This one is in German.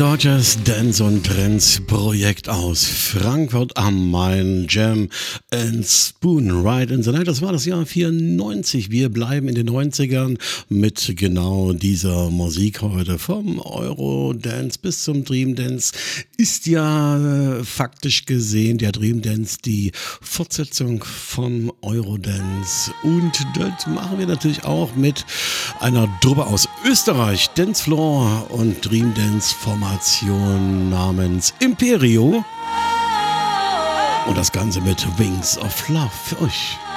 Rogers Dance und Trends Projekt aus Frankfurt am Main, Jam and Spoon, Right in the Night. Das war das Jahr 94. Wir bleiben in den 90ern mit genau dieser Musik heute. Vom Eurodance bis zum Dream Dance ist ja faktisch gesehen der Dream Dance die Fortsetzung vom Eurodance. Und das machen wir natürlich auch mit einer Truppe aus Österreich, Dancefloor und Dream Dance Formation namens Imperio und das Ganze mit Wings of Love für euch.